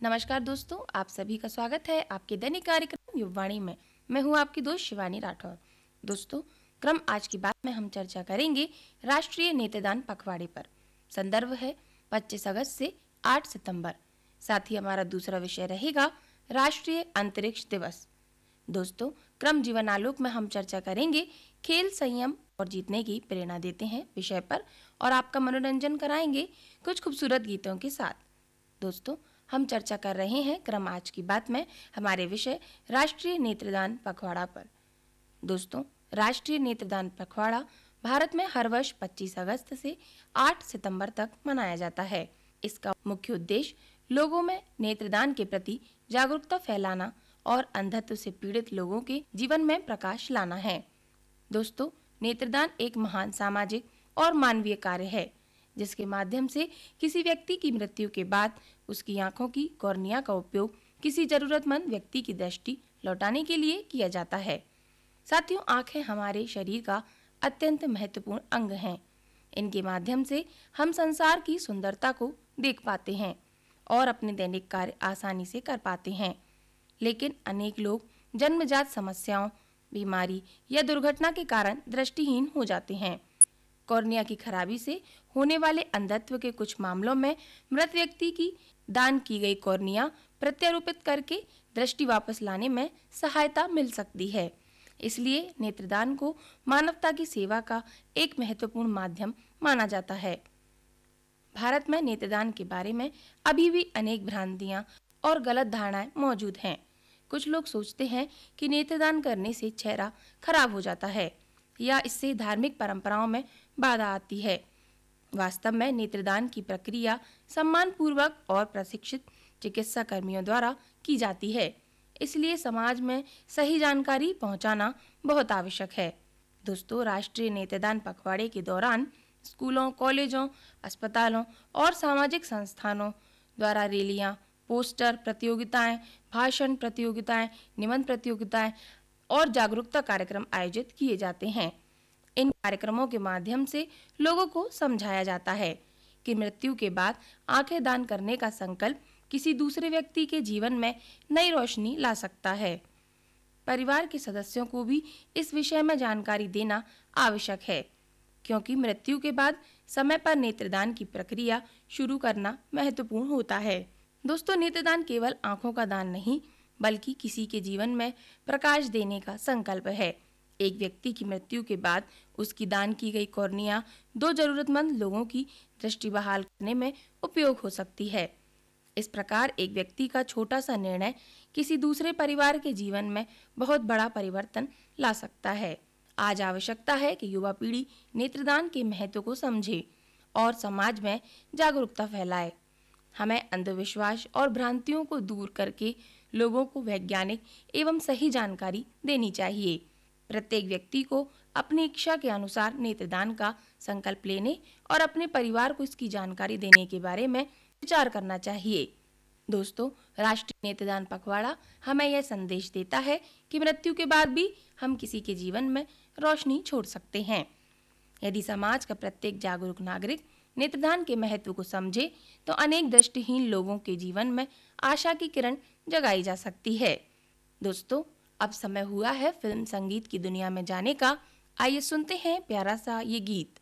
नमस्कार दोस्तों, आप सभी का स्वागत है आपके दैनिक कार्यक्रम युववाणी में। मैं हूं आपकी दोस्त शिवानी राठौर। दोस्तों, क्रम आज की बात में हम चर्चा करेंगे राष्ट्रीय नेत्रदान पखवाड़े पर। संदर्भ है 25 अगस्त से 8 सितंबर। साथ ही हमारा दूसरा विषय रहेगा राष्ट्रीय अंतरिक्ष दिवस। दोस्तों, क्रम जीवन आलोक में हम चर्चा करेंगे खेल संयम और जीतने की प्रेरणा देते हैं विषय पर, और आपका मनोरंजन कराएंगे कुछ खूबसूरत गीतों के साथ। दोस्तों, हम चर्चा कर रहे हैं क्रम आज की बात में हमारे विषय राष्ट्रीय नेत्रदान पखवाड़ा पर। दोस्तों, राष्ट्रीय नेत्रदान पखवाड़ा भारत में हर वर्ष 25 अगस्त से 8 सितंबर तक मनाया जाता है। इसका मुख्य उद्देश्य लोगों में नेत्रदान के प्रति जागरूकता फैलाना और अंधत्व से पीड़ित लोगों के जीवन में प्रकाश लाना है। दोस्तों, नेत्रदान एक महान सामाजिक और मानवीय कार्य है जिसके माध्यम से किसी व्यक्ति की मृत्यु के बाद उसकी आंखों की कॉर्निया का उपयोग किसी जरूरतमंद व्यक्ति की दृष्टि लौटाने के लिए किया जाता है। साथियों, आंखें हमारे शरीर का अत्यंत महत्वपूर्ण अंग हैं। इनके माध्यम से हम संसार की सुंदरता को देख पाते हैं और अपने दैनिक कार्य आसानी से कर पाते हैं। लेकिन अनेक लोग जन्मजात समस्याओं, बीमारी या दुर्घटना के कारण दृष्टिहीन हो जाते हैं। कॉर्निया की खराबी से होने वाले अंधत्व के कुछ मामलों में मृत व्यक्ति की दान की गई कॉर्निया प्रत्यारोपित करके दृष्टि वापस लाने में सहायता मिल सकती है। इसलिए नेत्रदान को मानवता की सेवा का एक महत्वपूर्ण माध्यम माना जाता है। भारत में नेत्रदान के बारे में अभी भी अनेक भ्रांतियां और गलत धारणाएं मौजूद हैं। कुछ लोग सोचते हैं कि नेत्रदान करने से चेहरा खराब हो जाता है या इससे धार्मिक परंपराओं में बाधा आती है। वास्तव में नेत्रदान की प्रक्रिया सम्मानपूर्वक और प्रशिक्षित चिकित्सा कर्मियों द्वारा की जाती है, इसलिए समाज में सही जानकारी पहुंचाना बहुत आवश्यक है। दोस्तों, राष्ट्रीय नेत्रदान पखवाड़े के दौरान स्कूलों, कॉलेजों, अस्पतालों और सामाजिक संस्थानों द्वारा रैलियां, पोस्टर प्रतियोगिताएं, भाषण प्रतियोगिताएं, निबंध प्रतियोगिताएं और जागरूकता कार्यक्रम आयोजित किए जाते हैं। इन कार्यक्रमों के माध्यम से लोगों को समझाया जाता है कि मृत्यु के बाद आंखें दान करने का संकल्प किसी दूसरे व्यक्ति के जीवन में नई रोशनी ला सकता है। परिवार के सदस्यों को भी इस विषय में जानकारी देना आवश्यक है, क्योंकि मृत्यु के बाद समय पर नेत्रदान की प्रक्रिया शुरू करना महत्वपूर्ण होता है। दोस्तों, नेत्रदान केवल आंखों का दान नहीं, बल्कि किसी के जीवन में प्रकाश देने का संकल्प है। एक व्यक्ति की मृत्यु के बाद उसकी दान की गई कॉर्निया 2 जरूरतमंद लोगों की दृष्टि बहाल करने में उपयोग हो सकती है। इस प्रकार एक व्यक्ति का छोटा सा निर्णय किसी दूसरे परिवार के जीवन में बहुत बड़ा परिवर्तन ला सकता है। आज आवश्यकता है कि युवा पीढ़ी नेत्रदान के महत्व को समझे और समाज में जागरूकता फैलाए। हमें अंधविश्वास और भ्रांतियों को दूर करके लोगों को वैज्ञानिक एवं सही जानकारी देनी चाहिए। प्रत्येक व्यक्ति को अपनी इच्छा के अनुसार नेत्रदान का संकल्प लेने और अपने परिवार को इसकी जानकारी देने के बारे में विचार करना चाहिए। दोस्तों, राष्ट्रीय नेत्रदान पखवाड़ा हमें यह संदेश देता है कि मृत्यु के बाद भी हम किसी के जीवन में रोशनी छोड़ सकते हैं। यदि समाज का प्रत्येक जागरूक नागरिक नेत्रदान के महत्व को समझे तो अनेक दृष्टिहीन लोगों के जीवन में आशा की किरण जगाई जा सकती है। दोस्तों, अब समय हुआ है फिल्म संगीत की दुनिया में जाने का। आइए सुनते हैं प्यारा सा ये गीत।